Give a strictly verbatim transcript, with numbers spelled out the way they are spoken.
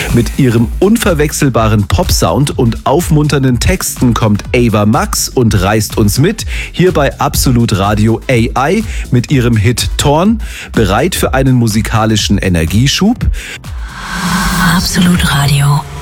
Mit ihrem unverwechselbaren Popsound und aufmunternden Texten kommt Ava Max und reißt uns mit. Hier bei Absolut Radio A I mit ihrem Hit Torn. Bereit für einen musikalischen Energieschub? Absolut Radio.